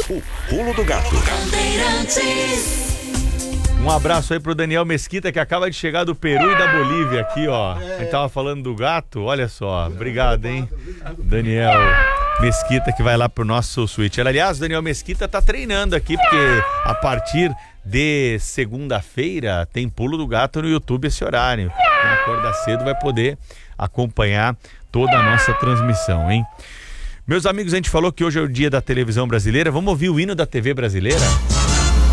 O Pulo do Gato. Um abraço aí pro Daniel Mesquita, que acaba de chegar do Peru e da Bolívia aqui, ó. A gente tava falando do gato, olha só. Obrigado, hein, Daniel Mesquita, que vai lá pro nosso suíte. Aliás, o Daniel Mesquita tá treinando aqui, porque a partir de segunda-feira tem Pulo do Gato no YouTube esse horário. Quem acorda cedo vai poder acompanhar toda a nossa transmissão, hein? Meus amigos, a gente falou que hoje é o dia da televisão brasileira. Vamos ouvir o hino da TV brasileira?